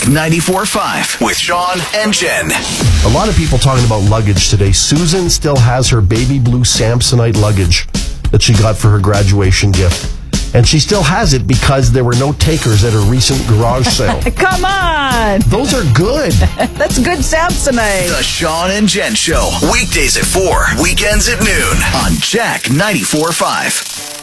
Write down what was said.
94.5 with Sean and Jen. A lot of people talking about luggage today. Susan still has her baby blue Samsonite luggage that she got for her graduation gift. And she still has it because there were no takers at her recent garage sale. Come on! Those are good. That's good Samsonite. The Sean and Jen Show. Weekdays at 4, weekends at noon on Jack 94.5.